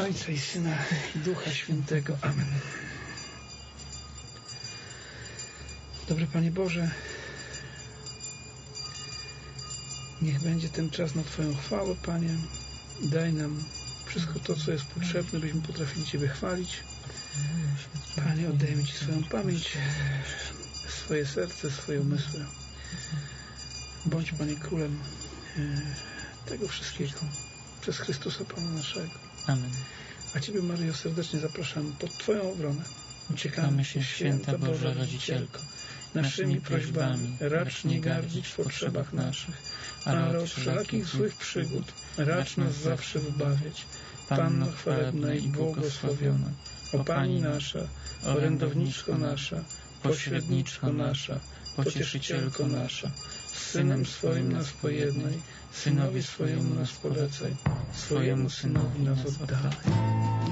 Ojca i Syna i Ducha Świętego. Amen. Dobry Panie Boże, niech będzie ten czas na Twoją chwałę, Panie. Daj nam wszystko to, co jest potrzebne, byśmy potrafili Ciebie chwalić. Panie, oddajemy Ci swoją pamięć, swoje serce, swoje umysły. Bądź, Panie, Królem tego wszystkiego przez Chrystusa Pana naszego. Amen. A Ciebie, Maryjo, serdecznie zapraszamy pod Twoją obronę. Uciekamy się, Święta Boża Rodzicielko, naszymi prośbami racz nie gardzić w potrzebach naszych, ale od wszelakich złych przygód racz nas zawsze wybawiać. Panno chwalebna i błogosławiona, o Pani nasza, orędowniczko nasza, pośredniczko nasza, pocieszycielko nasza, z Synem swoim nas pojednaj, Synowi swojemu nas polecaj, swojemu Synowi nas oddaj.